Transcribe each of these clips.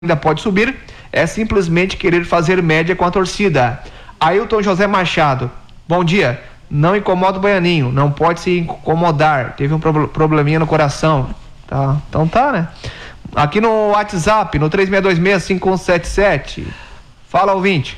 ainda pode subir, é simplesmente querer fazer média com a torcida. Ailton José Machado, bom dia. Não incomoda o Baianinho, não pode se incomodar, teve um probleminha no coração. Tá, então tá, né? Aqui no WhatsApp, no 3626-5177. Fala, ouvinte.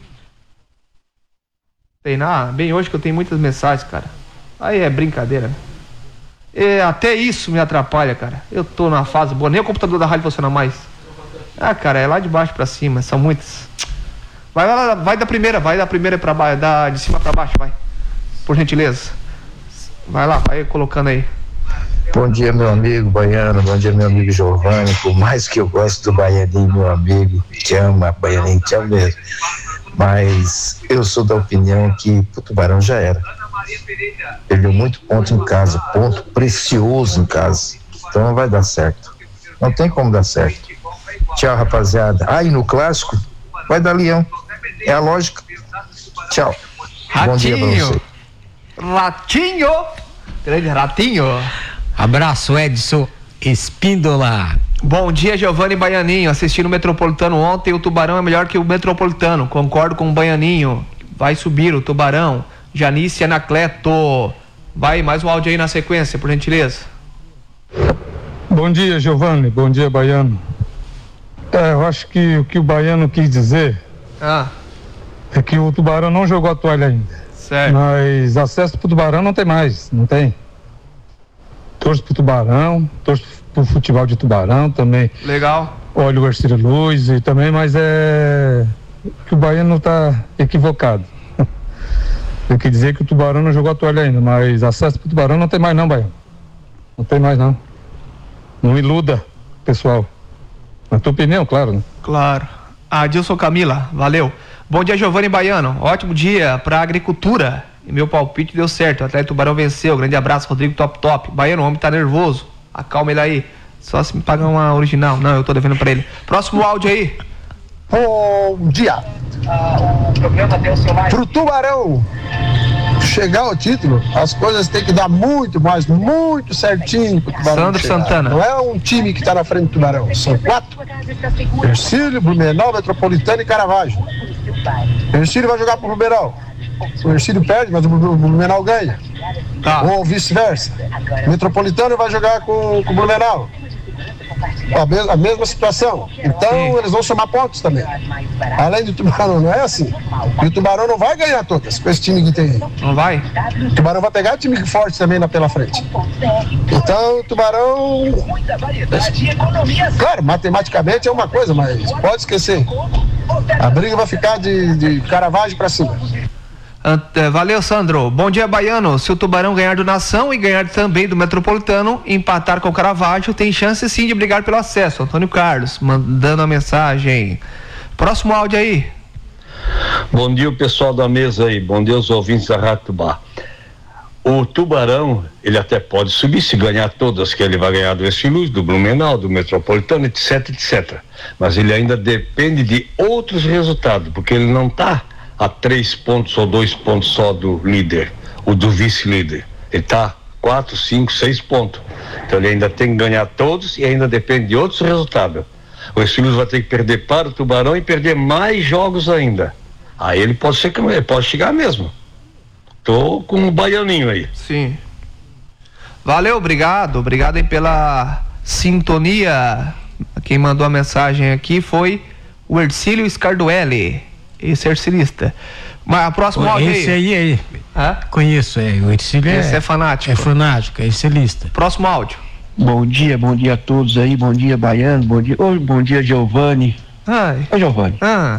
Tem nada, bem hoje que eu tenho muitas mensagens, cara. Aí é brincadeira. Até isso me atrapalha, cara. Eu tô numa fase boa, nem o computador da rádio funciona mais. Ah, cara, é lá de baixo pra cima, são muitas. Vai da primeira pra baixo, de cima pra baixo, vai. Por gentileza. Vai lá, vai colocando aí. Bom dia, meu amigo Baiano, bom dia, meu amigo Giovanni. Por mais que eu goste do Baianinho, meu amigo, te ama, Baianinho, te amo mesmo. Mas eu sou da opinião que o Tubarão já era. Perdeu muito ponto em casa, ponto precioso em casa. Então não vai dar certo. Não tem como dar certo. Tchau, rapaziada. E no clássico vai dar Leão. É a lógica. Tchau. Ratinho. Bom dia pra você. Ratinho. Grande Ratinho. Abraço, Edson Espíndola. Bom dia, Giovanni Baianinho. Assisti no Metropolitano ontem, o Tubarão é melhor que o Metropolitano. Concordo com o Baianinho. Vai subir o Tubarão. Janice Anacleto. Vai, mais um áudio aí na sequência, por gentileza. Bom dia, Giovanni. Bom dia, Baiano. Eu acho que o que o Baiano quis dizer é que o Tubarão não jogou a toalha ainda. Certo. Mas acesso pro Tubarão não tem mais, não tem. Torço pro Tubarão, torço pro futebol de Tubarão também. Legal. Olha o Ercílio Luz e também, mas é que o Baiano tá equivocado. Eu quis dizer que o Tubarão não jogou a toalha ainda, mas acesso pro Tubarão não tem mais não, Baiano. Não tem mais não. Não iluda, pessoal. Na tua opinião, claro, né? Claro. Adilson Camila, valeu. Bom dia, Giovanni Baiano. Ótimo dia pra agricultura. E meu palpite deu certo. O Atlético Tubarão venceu. Grande abraço, Rodrigo Top. Baiano, o homem tá nervoso. Acalma ele aí. Só se me pagar uma original. Não, eu tô devendo pra ele. Próximo áudio aí. Bom dia. Pro Tubarão chegar ao título, as coisas têm que dar muito certinho pro Tubarão. Sandro chegar. Santana. Não é um time que tá na frente do Tubarão, são 4. Ercílio, Blumenau, Metropolitano e Caravaggio. Ercílio vai jogar pro Blumenau. O Ercílio perde, mas o Blumenau ganha. Tá. Ou vice-versa. O Metropolitano vai jogar com o Blumenau. A mesma situação. Então Sim. Eles vão somar pontos também. Além do Tubarão, não é assim. E o Tubarão não vai ganhar todas com esse time que tem aí. Não vai? O Tubarão vai pegar time forte também lá pela frente. Então o Tubarão, claro, matematicamente é uma coisa, mas pode esquecer. A briga vai ficar de Caravaggio pra cima. Valeu, Sandro. Bom dia, Baiano. Se o Tubarão ganhar do Nação e ganhar também do Metropolitano, empatar com o Caravaggio, tem chance sim de brigar pelo acesso. Antônio Carlos, mandando a mensagem. Próximo áudio aí. Bom dia, o pessoal da mesa aí. Bom dia, os ouvintes da Rádio Tubá. O Tubarão, ele até pode subir se ganhar todas, que ele vai ganhar do Ercílio, do Blumenau, do Metropolitano, etc. Mas ele ainda depende de outros resultados, porque ele não está a 3 pontos ou 2 pontos só do líder, ou do vice-líder. Ele está 4, 5, 6 pontos. Então ele ainda tem que ganhar todos e ainda depende de outros resultados. O Ercílio vai ter que perder para o Tubarão e perder mais jogos ainda. Aí ele pode chegar mesmo. Tô com o Baianinho aí. Sim. Valeu, obrigado aí pela sintonia. Quem mandou a mensagem aqui foi o Ercílio Scarduelli. Esse é ercilista. Mas a próxima áudio aí. Esse aí. Conheço, o Ercílio Esse é fanático. É fanático, é ercilista. Próximo áudio. Bom dia a todos aí, bom dia Baiano, bom dia Giovanni. Ô Giovanni,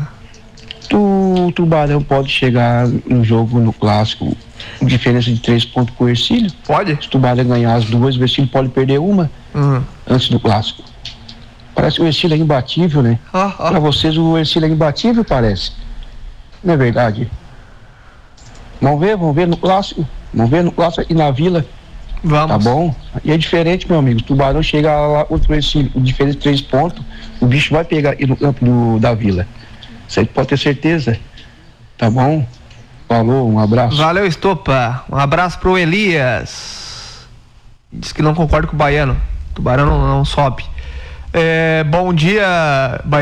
o Tubarão pode chegar no jogo, no clássico, com diferença de 3 pontos com o Ercílio? Pode. Se o Tubarão ganhar as duas, o Ercílio pode perder uma antes do clássico. Parece que o Ercílio é imbatível, né? Pra vocês o Ercílio é imbatível, parece. Não é verdade? Vamos ver no clássico. Vamos ver no clássico e na Vila. Vamos. Tá bom? E é diferente, meu amigo. O Tubarão chega lá, outro esse diferente de 3 pontos, o bicho vai pegar aí no campo da Vila. Isso aí pode ter certeza. Tá bom? Falou, um abraço. Valeu, Estopa. Um abraço pro Elias. Diz que não concorda com o Baiano. O Tubarão não sobe. Bom dia,